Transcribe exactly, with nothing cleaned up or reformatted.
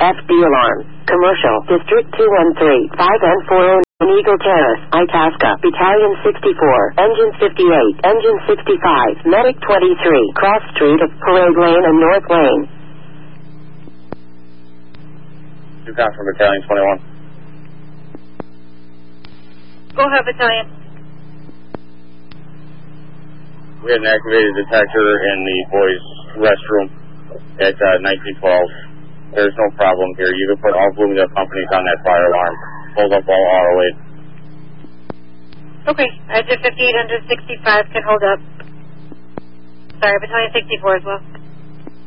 F D alarm. Commercial, District two one three, five N four oh nine Eagle Terrace, Itasca, Battalion sixty-four, Engine fifty-eight, Engine sixty-five, Medic twenty-three, Cross Street of Parade Lane and North Lane. Two counts from Battalion twenty-one. Go ahead, Battalion. We had an activated detector in the boys' restroom at uh, nineteen twelve. There's no problem here. You can put all Bloomingdale companies on that fire alarm. Hold up all R O eight. Okay, Engine fifty-eight, Engine sixty-five can hold up. Sorry, Battalion sixty-four as well.